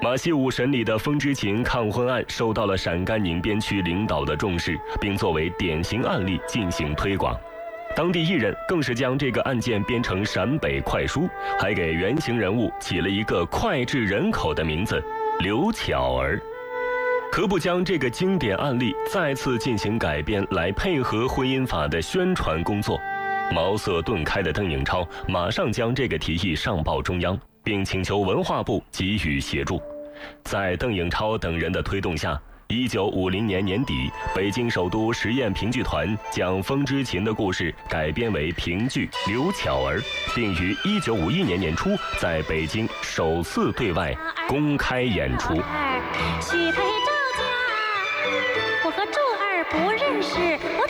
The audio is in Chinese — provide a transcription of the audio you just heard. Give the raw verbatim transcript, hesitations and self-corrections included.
马戏武审理的风之情抗婚案受到了陕甘宁边区领导的重视，并作为典型案例进行推广。当地艺人更是将这个案件编成陕北快书，还给原型人物起了一个脍炙人口的名字刘巧儿。何不将这个经典案例再次进行改编，来配合婚姻法的宣传工作？茅塞顿开的邓颖超马上将这个提议上报中央，并请求文化部给予协助。在邓颖超等人的推动下，一九五零年年底，北京首都实验评剧团将《风之情》的故事改编为评剧《刘巧儿》，并于一九五一年年初在北京首次对外公开演出。